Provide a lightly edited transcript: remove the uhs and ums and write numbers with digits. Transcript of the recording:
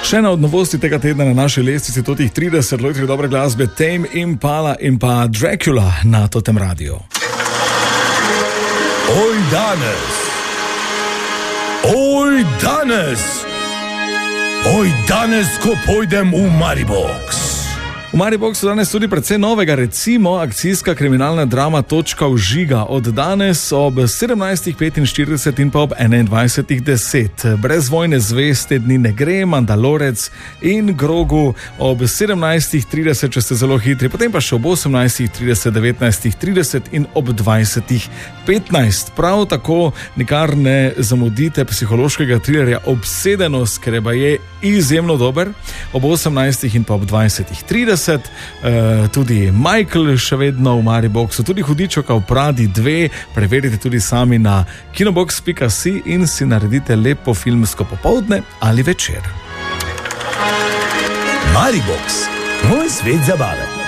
Še ena od novosti tega tedna na naši lestvici, totih 30 let dobre glasbe, Tame Impala in pa Dracula na Totem Radiu. Oj danes, ko pojdem v Maribox. V Mariboxu danes tudi precej novega, recimo akcijska kriminalna drama Točka vžiga od danes ob 17:45 in pa ob 21:10. Brez vojne zveste dni ne gre, Mandalorec in Grogu ob 17:30, če ste zelo hitri, potem pa še ob 18:30, 19:30 in ob 20:15. Prav tako nikar ne zamudite psihološkega trilerja Obsedenost, ker je izjemno dober, ob 18 in pa ob 20:30. Tudi Michael še vedno v Mariboxu, tudi Hudičevka v Pradi 2, preverite tudi sami na kinobox.si in si naredite lepo filmsko popoldne ali večer. Maribox, moj svet zabave.